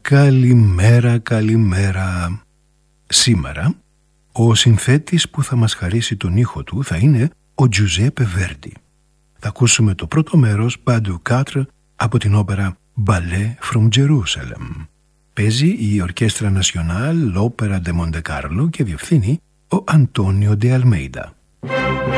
Καλημέρα, καλημέρα. Σήμερα ο συνθέτης που θα μας χαρίσει τον ήχο του θα είναι ο Τζουζέπε Βέρντι. Θα ακούσουμε το πρώτο μέρος, Pas du Quatre, από την όπερα Ballet from Jerusalem. Παίζει η Ορκέστρα Νασιονάλ, l'Opera de Monte Carlo και διευθύνει ο Αντώνιο Ντε Αλμέιντα.